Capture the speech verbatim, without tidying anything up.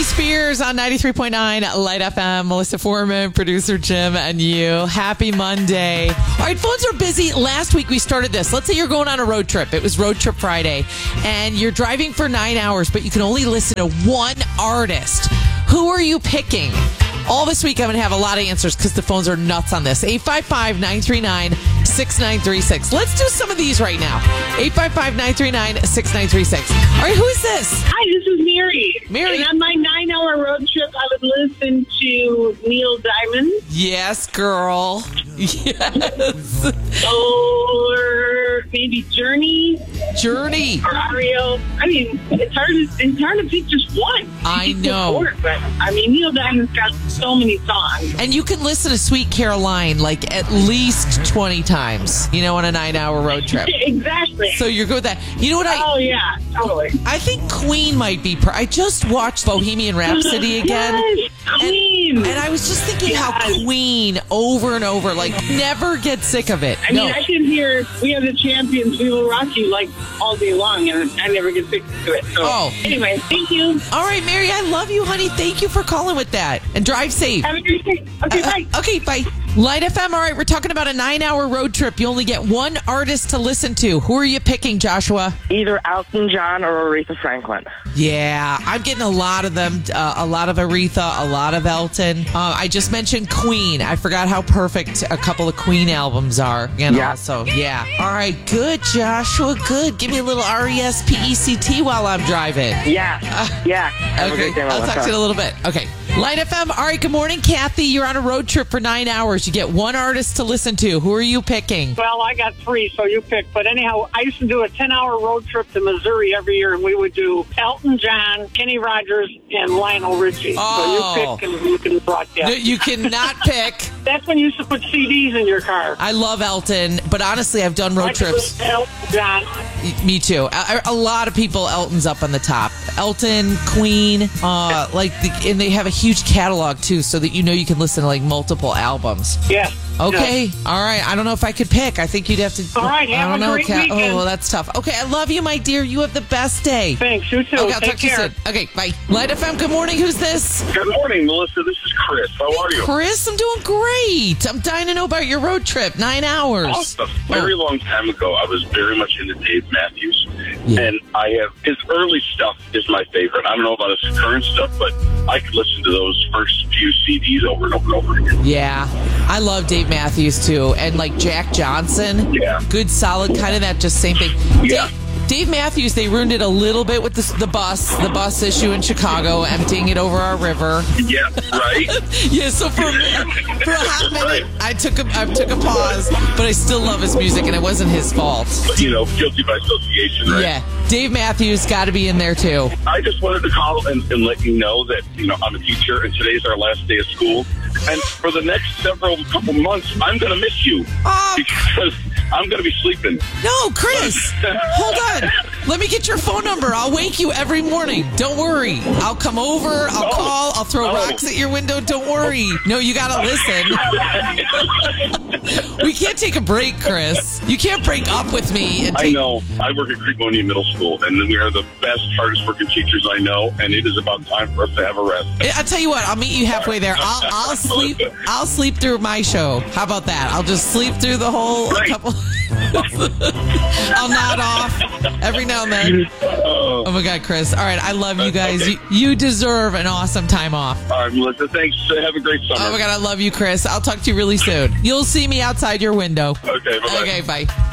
Britney Spears on ninety-three point nine Light F M. Melissa Foreman, producer Jim, and you. Happy Monday. All right, phones are busy. Last week we started this. Let's say you're going on a road trip. It was Road Trip Friday, and you're driving for nine hours, but you can only listen to one artist. Who are you picking? All this week, I'm going to have a lot of answers because the phones are nuts on this. eight five five, nine three nine, six nine three six. Let's do some of these right now. eight five five, nine three nine, six nine three six. All right, who is this? Hi, this is Mary. Mary. And on my nine-hour road trip, I would listen to Neil Diamond. Yes, girl. Yes. Or maybe Journey. Journey. Or Ariel. I mean, it's hard to, it's hard to pick just one. I You can know. afford it, but, I mean, Neil Diamond's got so many songs. And you can listen to Sweet Caroline like at least twenty times, you know, on a nine-hour road trip. Exactly. So you're good with that. You know what I... Oh, yeah, totally. I think Queen might be... Per- I just watched Bohemian Rhapsody again. Yes, Queen. And, and I was just thinking how Yes. Queen over and over, like, never get sick of it. I no. mean, I can hear We Are the Champions, We Will Rock You, like, all day long, and I never get sick to it. So, Oh. anyway, thank you. All right, Mary, I love you, honey. Thank you for calling with that. And drive safe. Have a great day. Okay, Uh, bye. okay, bye. Light F M, all right, we're talking about a nine-hour road trip. You only get one artist to listen to. Who are you picking, Joshua? Either Elton John or Aretha Franklin. Yeah, I'm getting a lot of them. Uh, a lot of Aretha, a lot of Elton. Uh, I just mentioned Queen. I forgot how perfect a couple of Queen albums are. And Yeah. also, yeah. All right, good, Joshua, good. Give me a little R E S P E C T while I'm driving. Yeah. Yeah. Have a Okay, great day, I'll talk Melissa. to you in a little bit. Okay. Light F M. All right, good morning, Kathy. You're on a road trip for nine hours. You get one artist to listen to. Who are you picking? Well, I got three, so you pick. But anyhow, I used to do a ten-hour road trip to Missouri every year, and we would do Elton John, Kenny Rogers, and Lionel Richie. Oh. So you pick, and you can broadcast. No, you cannot pick. That's when you used to put C Ds in your car. I love Elton, but honestly, I've done road I could trips. listen to Elton John. Me too. A, a lot of people, Elton's up on the top. Elton, Queen, uh, like, the, and they have a huge catalog too, so that you know you can listen to like multiple albums. Yes. Okay, Yes. all right. I don't know if I could pick. I think you'd have to. All right, I have don't a know, great Kat. weekend. Oh, well, that's tough. Okay, I love you, my dear. You have the best day. Thanks. You too. Okay, I'll Take talk to you care. soon. Okay, bye. Light F M. Good morning. Who's this? Good morning, Melissa. This is Chris. How are you? Chris, I'm doing great. I'm dying to know about your road trip. Nine hours. A very long time ago, I was very much into Dave Matthews, and I have his early stuff is my favorite. I don't know about his current stuff, but I could listen to those first few C Ds over and over and over again. Yeah, I love Dave Matthews too, and like Jack Johnson. Yeah. Good, solid, kind of that just same thing. Yeah. Dave, Dave Matthews, they ruined it a little bit with the, the bus, the bus issue in Chicago, emptying it over our river. Yeah, right. Yeah, so for, for a hot minute, I took a I took a pause, but I still love his music, and it wasn't his fault. But, you know, guilty by association, right? Yeah, Dave Matthews got to be in there too. I just wanted to call and, and let you know that, you know, I'm a teacher, and today's our last day of school. And for the next several couple months, I'm going to miss you. Oh. Because I'm going to be sleeping. No, Chris, hold on. Let me get your phone number. I'll wake you every morning. Don't worry. I'll come over. I'll Oh. call. I'll throw Oh. rocks at your window. Don't worry. No, you got to listen. We can't take a break, Chris. You can't break up with me. And I take- know. I work at Creekmonian Middle School, and we are the best, hardest working teachers I know, and it is about time for us to have a rest. I'll tell you what. I'll meet you halfway there. I'll, I'll sleep. I'll sleep through my show. How about that? I'll just sleep through the whole Right. couple. I'll nod off every now and then. Oh, Oh my God, Chris. All right, I love you guys. Okay. You, you deserve an awesome time off. all right, Melissa, thanks. Have a great summer. Oh my God, I love you, Chris. I'll talk to you really soon. You'll see me outside your window. Okay, bye-bye. Okay, bye.